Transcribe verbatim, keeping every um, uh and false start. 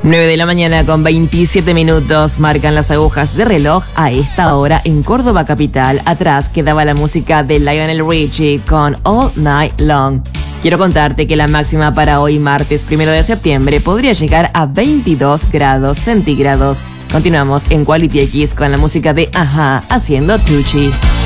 nueve de la mañana con veintisiete minutos marcan las agujas de reloj a esta hora en Córdoba capital. Atrás quedaba la música de Lionel Richie con All Night Long. Quiero contarte que la máxima para hoy, martes primero de septiembre, podría llegar a veintidós grados centígrados. Continuamos en Quality X con la música de Ajá haciendo Tucci.